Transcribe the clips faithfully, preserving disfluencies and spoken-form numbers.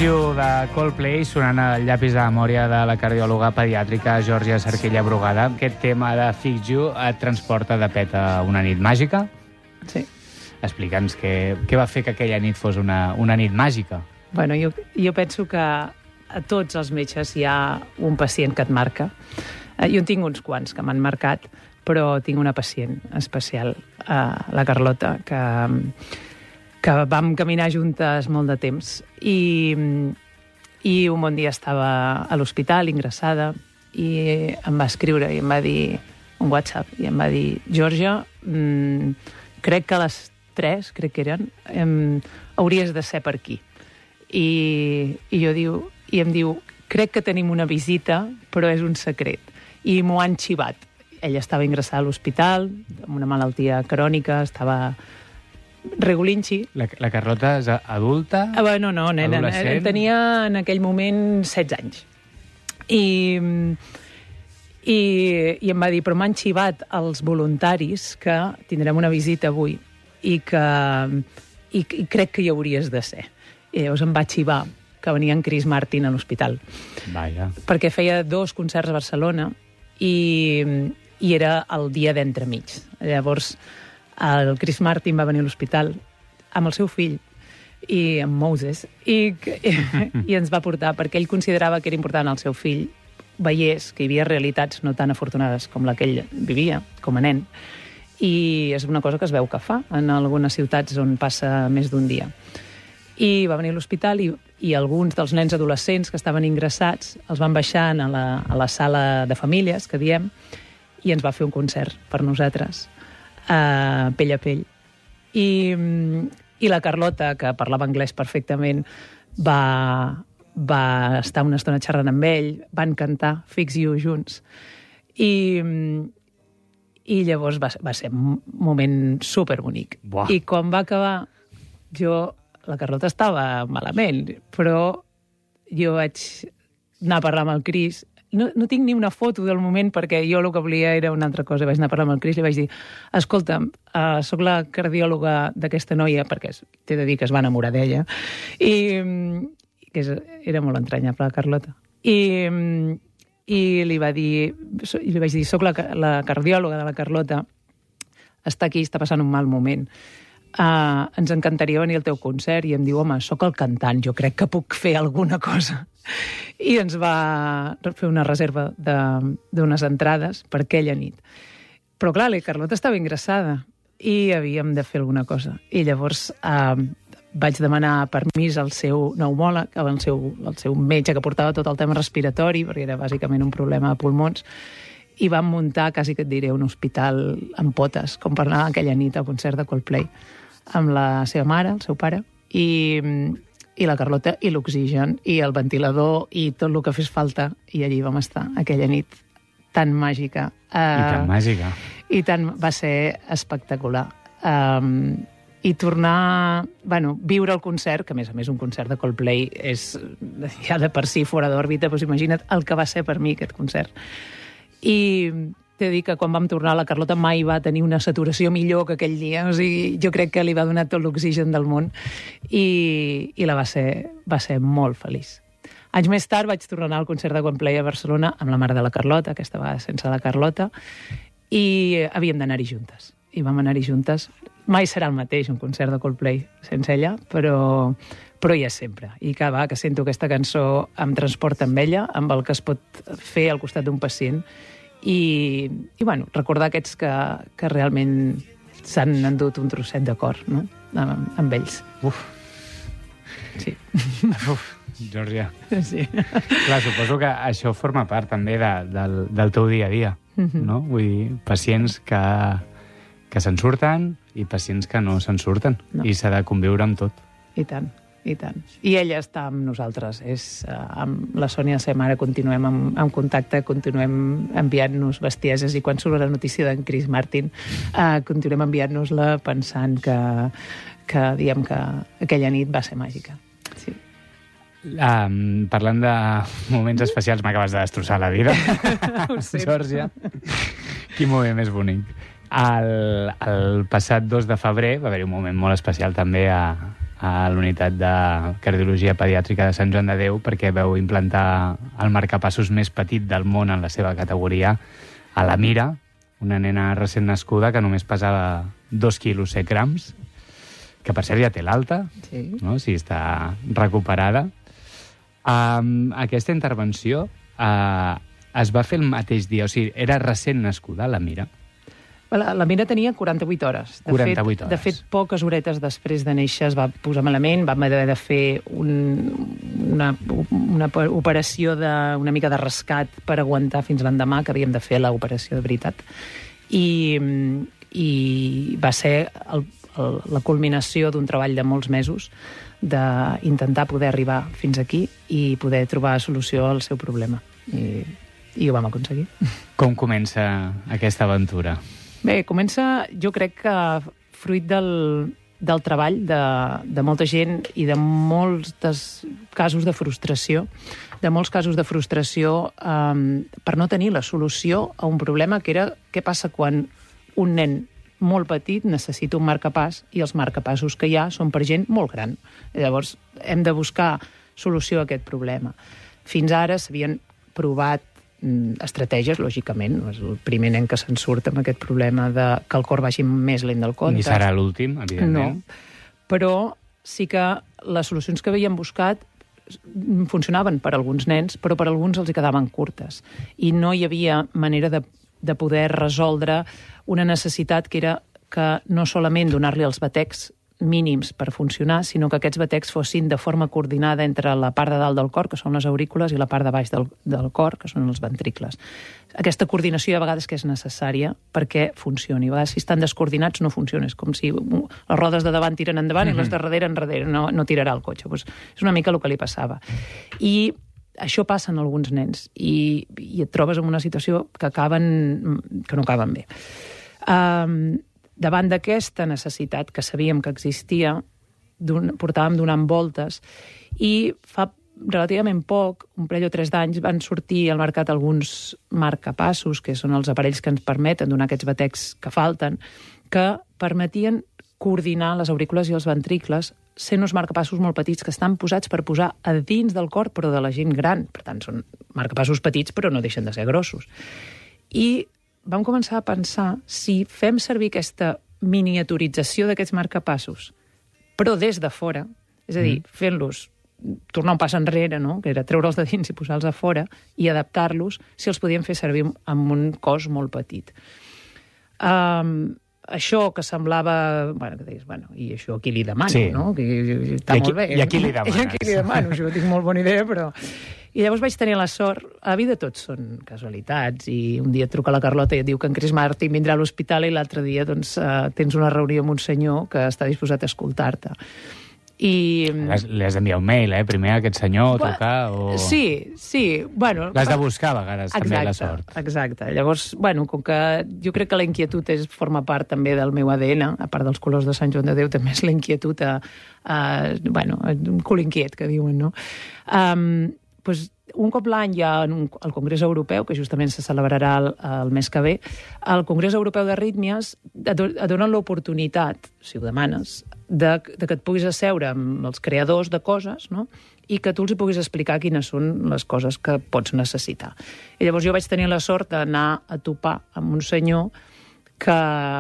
You de Coldplay sonant al llapis de memòria de la cardiòloga pediàtrica Georgia Cerquilla Brugada. Aquest tema de Fix You et transporta de pet a una nit màgica? Sí. Explica'ns què, què va fer que aquella nit fos una, una nit màgica. Bueno, jo, jo penso que a tots els metges hi ha un pacient que et marca. Jo en tinc uns quants que m'han marcat, però tinc una pacient especial, la Carlota, que, que vam caminar juntes molt de temps. I, i un bon dia estava a l'hospital, ingressada, i em va escriure i em va dir un WhatsApp, i em va dir: Georgia, mmm, crec que a les tres, crec que eren, em, hauries de ser per aquí. I, i jo diu, i em diu, crec que tenim una visita, però és un secret. I m'ho han xivat. Ella estava ingressada a l'hospital, amb una malaltia crònica, estava regulinxi. La, la Carlota és adulta? Ah, bueno, no, nena, adolescent? Tenia en aquell moment setze anys. I, i, i em va dir, però m'han xivat els voluntaris que tindrem una visita avui i que i, i crec que hi hauries de ser. I llavors em va xivar que venia en Chris Martin a l'hospital. Vaja. Perquè feia dos concerts a Barcelona i, i era el dia d'entremig. Llavors, el Chris Martin va venir a l'hospital amb el seu fill i amb Moses i, i, i ens va portar perquè ell considerava que era important el seu fill veiés que hi havia realitats no tan afortunades com la que ell vivia com a nen, i és una cosa que es veu que fa en algunes ciutats on passa més d'un dia. I va venir a l'hospital i, i alguns dels nens adolescents que estaven ingressats els van baixar a la, a la sala de famílies, que diem, i ens va fer un concert per nosaltres, uh, pell a pell. I, i la Carlota, que parlava anglès perfectament, va, va estar una estona xerrant amb ell, van cantar Fix You junts. I, i llavors va, va ser un moment superbonic. Buah. I quan va acabar, jo... La Carlota estava malament, però jo vaig anar a parlar amb el Chris. No, no tinc ni una foto del moment perquè jo el que volia era una altra cosa. Vaig anar a parlar amb el Chris i li vaig dir: escolta'm, uh, soc la cardiòloga d'aquesta noia, perquè t'he de dir que es va enamorar d'ella, i que és, era molt entranyable, la Carlota. I, i li va dir, i li vaig dir, soc la, la cardiòloga de la Carlota, està aquí, està passant un mal moment. Uh, ens encantaria venir al teu concert. I em diu: home, sóc el cantant, jo crec que puc fer alguna cosa. I ens va fer una reserva d'unes entrades per aquella nit. Però clar, la Carlota estava ingressada i havíem de fer alguna cosa. I llavors uh, vaig demanar permís al seu pneumòleg, al seu, al seu metge que portava tot el tema respiratori, perquè era bàsicament un problema de pulmons, i vam muntar, quasi que et diré, un hospital amb potes, com per anar aquella nit al concert de Coldplay, amb la seva mare, el seu pare, i, i la Carlota, i l'oxigen, i el ventilador, i tot el que fes falta, i allí vam estar aquella nit tan màgica. Uh, I tan màgica. I tant, va ser espectacular. Um, I tornar, bueno, viure el concert, que a més a més un concert de Coldplay és ja de per si fora d'òrbita, doncs imagina't el que va ser per mi aquest concert. I t'he dit que quan vam tornar la Carlota mai va tenir una saturació millor que aquell dia, o sigui, jo crec que li va donar tot l'oxigen del món i, i la va ser, va ser molt feliç. Anys més tard vaig tornar al concert de Coldplay a Barcelona amb la mare de la Carlota, aquesta vegada sense la Carlota, i havíem d'anar-hi juntes. I vam anar-hi juntes. Mai serà el mateix un concert de Coldplay sense ella, però, però hi és sempre. I cada vegada que sento aquesta cançó em transporta amb ella, amb el que es pot fer al costat d'un pacient, i, i bueno, recordar aquests que, que realment s'han endut un trosset de cor, no?, amb, amb ells. Uf. Sí. Uf, Georgia. Sí. Clar, suposo que això forma part també de, del, del teu dia a dia, Mm-hmm. no? Vull dir, pacients que, que se'n surten i pacients que no se'n surten. No. I s'ha de conviure amb tot. I tant, i tant. I ella està amb nosaltres. És, uh, amb la Sònia, la seva mare, continuem en, en contacte, continuem enviant-nos bestieses, i quan surt la notícia d'en Chris Martin, uh, continuem enviant-nos-la pensant que, que, diem que aquella nit va ser màgica. Sí. Um, parlant de moments especials, m'acabes de destrossar la vida. Georgia. Quin moment més bonic. El, el passat dos de febrer va haver-hi un moment molt especial també a, a l'unitat de cardiologia pediàtrica de Sant Joan de Déu perquè veu implantar el marcapassos més petit del món en la seva categoria a la Mira, una nena recent nascuda que només pesava dos quilos set grams, que per cert ja té l'alta, Sí. no? Si està recuperada. Um, aquesta intervenció uh, es va fer el mateix dia, o sigui, era recent nascuda, la Mira. La, la Mira tenia quaranta-vuit hores. De quaranta-vuit fet, hores. De fet, poques horetes després de néixer es va posar malament, vam haver de fer un, una, una operació de, una mica de rescat per aguantar fins l'endemà, que havíem de fer l'operació de veritat. I, i va ser el, el, la culminació d'un treball de molts mesos d'intentar poder arribar fins aquí i poder trobar solució al seu problema. I, i ho vam aconseguir. Com comença aquesta aventura? Bé, comença, jo crec que fruit del, del treball de, de molta gent i de molts des, casos de frustració, de molts casos de frustració um, per no tenir la solució a un problema que era què passa quan un nen molt petit necessita un marcapàs i els marcapassos que hi ha són per gent molt gran. Llavors, hem de buscar solució a aquest problema. Fins ara s'havien provat estratègies, lògicament. És el primer nen que se'n surt amb aquest problema de que el cor vagi més lent del compte. Ni serà l'últim, evidentment. No, però sí que les solucions que havíem buscat funcionaven per a alguns nens, però per a alguns els hi quedaven curtes. I no hi havia manera de, de poder resoldre una necessitat que era que no solament donar-li els batecs mínims per funcionar, sinó que aquests batecs fossin de forma coordinada entre la part de dalt del cor, que són les aurícules, i la part de baix del, del cor, que són els ventricles. Aquesta coordinació a vegades que és necessària perquè funcioni. A vegades si estan descoordinats no funciona. És com si les rodes de davant tiren endavant mm-hmm. i les de darrere enrere. No, no tirarà el cotxe. Pues és una mica el que li passava. I això passa en alguns nens i, i et trobes en una situació que acaben, que no acaben bé. Um, davant d'aquesta necessitat que sabíem que existia, portàvem donant voltes i fa relativament poc, un parell o tres d'anys, van sortir al mercat alguns marcapassos, que són els aparells que ens permeten donar aquests batecs que falten, que permetien coordinar les aurícules i els ventricles sent uns marcapassos molt petits que estan posats per posar a dins del cor, però de la gent gran. Per tant, són marcapassos petits, però no deixen de ser grossos. I vam començar a pensar si fem servir aquesta miniaturització d'aquests marcapassos, però des de fora, és a dir, mm. fent-los tornar un pas enrere, no? Que era treure'ls de dins i posar-los a fora, i adaptar-los, si els podíem fer servir amb un cos molt petit. Um, això que semblava... Bueno, que deies, bueno, i això aquí li demano, sí. no? Que, està I aquí, molt bé. I aquí li demanes. I aquí li demano, això tinc molt bona idea, però... I llavors vaig tenir la sort, a la vida tots són casualitats, i un dia et truca la Carlota i et diu que en Chris Martin vindrà a l'hospital i l'altre dia doncs, uh, tens una reunió amb un senyor que està disposat a escoltar-te. I... Li has d'enviar un mail, eh? Primer a aquest senyor, Bueno, trucar o... Sí, sí, bueno... L'has de buscar a vegades, exacte, també, la sort. Exacte. Llavors, bueno, com que jo crec que la inquietud és, forma part també del meu A D N, a part dels colors de Sant Joan de Déu, també és la inquietud a... a bueno, un cul inquiet, que diuen, no? Um, pues, un cop l'any hi ha el Congrés Europeu, que justament se celebrarà el, el mes que ve, el Congrés Europeu d'Arrítmies et donen l'oportunitat, si ho demanes, de, de que et puguis asseure amb els creadors de coses, no? I que tu els hi puguis explicar quines són les coses que pots necessitar. I llavors jo vaig tenir la sort d'anar a topar amb un senyor que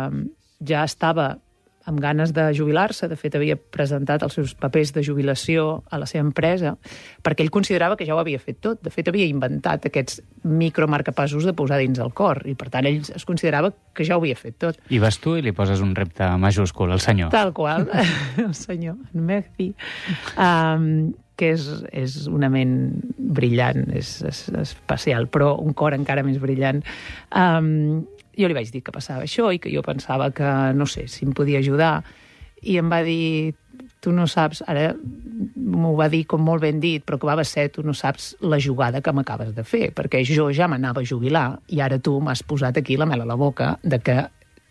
ja estava amb ganes de jubilar-se. De fet, havia presentat els seus papers de jubilació a la seva empresa, perquè ell considerava que ja ho havia fet tot. De fet, havia inventat aquests micromarcapassos de posar dins el cor, i per tant ell es considerava que ja ho havia fet tot. I vas tu i li poses un repte majúscul al senyor. Tal qual, el senyor, en Mehdi, um, que és, és una ment brillant, és, és especial, però un cor encara més brillant. Um, jo li vaig dir que passava això i que jo pensava que, no sé, si em podia ajudar. I em va dir, tu no saps, ara m'ho va dir com molt ben dit, però que va ser, tu no saps la jugada que m'acabes de fer, perquè jo ja m'anava a jubilar i ara tu m'has posat aquí la mel a la boca de que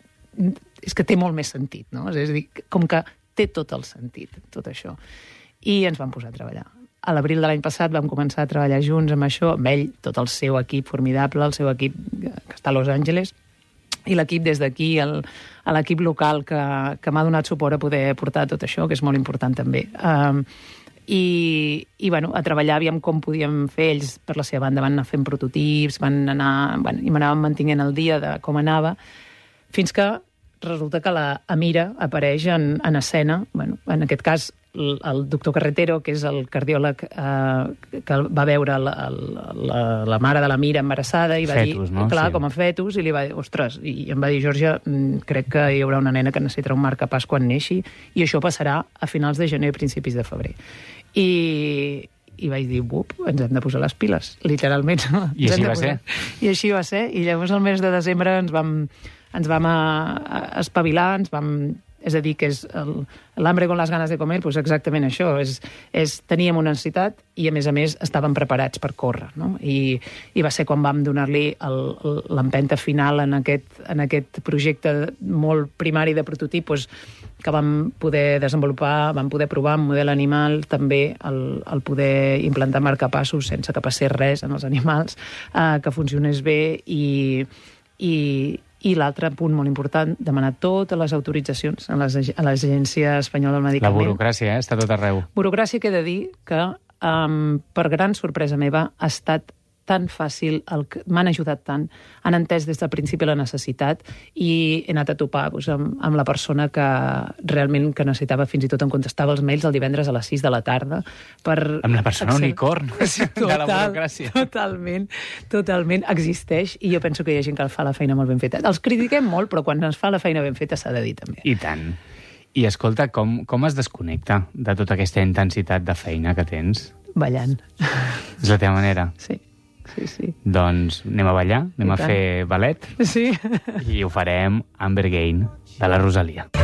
és que té molt més sentit, no? És a dir, com que té tot el sentit, tot això. I ens vam posar a treballar. A l'abril de l'any passat vam començar a treballar junts amb això, amb ell, tot el seu equip formidable, el seu equip que està a Los Angeles, i l'equip des d'aquí, el, a l'equip local que, que m'ha donat suport a poder portar tot això, que és molt important també. Um, i, i bueno, a treballar aviam com podíem fer. Ells, per la seva banda, van anar fent prototips, van anar, bueno, i m'anàvem mantinguent el dia de com anava, fins que resulta que la Amira apareix en, en escena. Bueno, en aquest cas, el, el doctor Carretero, que és el cardiòleg eh, que va veure la, la, la mare de l'Amira embarassada, i va fetus, dir, no? clar, Sí. com a fetus, i li va dir, ostres, i em va dir, Georgia, crec que hi haurà una nena que necessitarà un marcapàs quan neixi, i això passarà a finals de gener, principis de febrer. I, i vaig dir, bup, ens hem de posar les piles, literalment. I Ens així hem de va posar. ser. I així va ser, i llavors el mes de desembre ens vam, ens vam a, a espavilar, ens vam... És a dir, que és el- l'hambre con les ganes de comer, doncs exactament això. És, és, teníem una necessitat i, a més a més, estàvem preparats per córrer. No? I, I va ser quan vam donar-li el- el- l'empenta final en aquest, en aquest projecte molt primari de prototip, doncs, que vam poder desenvolupar, vam poder provar amb model animal, també el, el poder implantar marcapassos sense que passés res en els animals, eh, que funcionés bé i... i I l'altre punt molt important, demanar totes les autoritzacions a les- a l'Agència Espanyola del La Medicament. burocràcia, eh? Està tot arreu. Burocràcia que he de dir que, um, per gran sorpresa meva, ha estat tan fàcil, el que m'han ajudat tant, han entès des del principi la necessitat i he anat a topar doncs, amb, amb la persona que realment que necessitava, fins i tot em contestava els mails el divendres a les sis de la tarda. Per Amb la persona accel- unicorn Sí, de la burocràcia. Totalment, totalment existeix i jo penso que hi ha gent que fa la feina molt ben feta. Els critiquem molt, però quan es fa la feina ben feta s'ha de dir també. I tant. I escolta, com, com es desconnecta de tota aquesta intensitat de feina que tens? Ballant. És la teva manera? Sí, sí, sí. Doncs anem a ballar, anem I a tant. fer ballet Sí. i ho farem Amber Gain, de la Rosalia.